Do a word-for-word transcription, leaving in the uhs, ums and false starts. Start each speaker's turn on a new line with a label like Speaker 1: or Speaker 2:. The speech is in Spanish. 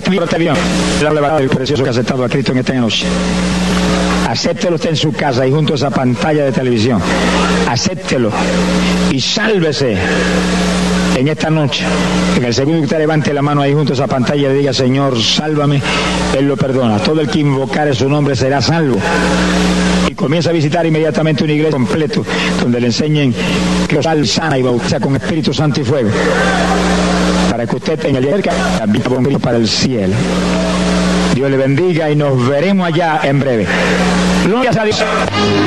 Speaker 1: el precioso que ha aceptado a Cristo en esta noche. Acéptelo usted en su casa y junto a esa pantalla de televisión. Acéptelo y sálvese en esta noche. En el segundo que usted levante la mano ahí junto a esa pantalla y diga: Señor, sálvame, Él lo perdona. Todo el que invocare su nombre será salvo. Y comienza a visitar inmediatamente una iglesia completa donde le enseñen que los salva, sana y bautiza con Espíritu Santo y fuego, para que usted tenga cerca para el cielo. Dios le bendiga y nos veremos allá en breve. Gloria a Dios.